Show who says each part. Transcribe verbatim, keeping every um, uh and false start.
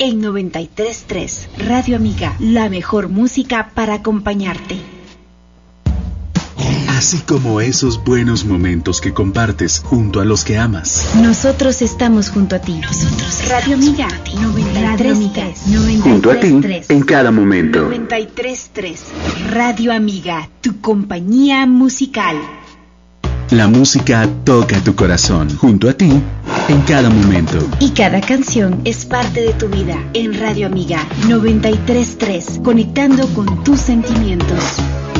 Speaker 1: en noventa y tres punto tres. Radio Amiga, la mejor música para acompañarte.
Speaker 2: Así como esos buenos momentos que compartes junto a los que amas.
Speaker 1: Nosotros estamos junto a ti. Nosotros Radio Amiga, noventa y tres punto tres.
Speaker 3: Junto a ti, en cada momento.
Speaker 1: noventa y tres punto tres. Radio Amiga, tu compañía musical.
Speaker 2: La música toca tu corazón, junto a ti, en cada momento.
Speaker 1: Y cada canción es parte de tu vida. En Radio Amiga, noventa y tres punto tres, conectando con tus sentimientos.